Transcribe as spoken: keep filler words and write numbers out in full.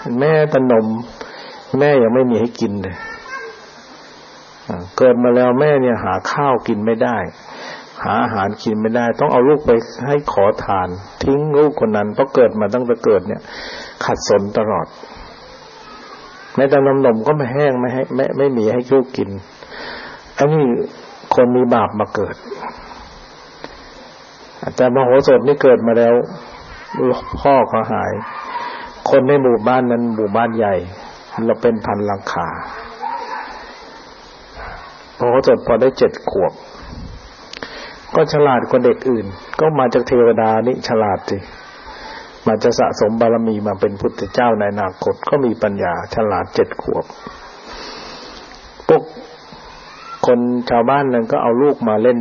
แม่แต่นมแม่ยังไม่มีให้กินเลยเกิดมาแล้วแม่เนี่ยหาข้าวกินไม่ได้หาอาหารกินไม่ได้ต้องเอาลูกไปให้ขอทานทิ้งลูกคนนั้นเพราะเกิดมาตั้งแต่เกิดเนี่ยขัดสนตลอดแม้แต่นมนมก็ไม่แห้งไม่ให้ไม่ไม่มีให้ลูกกินอันนี้คนมีบาปมาเกิดแต่มโหสถนี่เกิดมาแล้วพ่อเขาหายคนในหมู่บ้านนั้นหมู่บ้านใหญ่เราเป็นพันหลังคามโหสถพอได้เจ็ดขวบก็ฉลาดกว่าเด็กอื่นก็มาจากเทวดานี่ฉลาดสิมาจะสะสมบารมีมาเป็นพุทธเจ้าในอนาคตก็มีปัญญาฉลาดเจ็ดขวบพวกคนชาวบ้านนั้นก็เอาลูกมาเล่น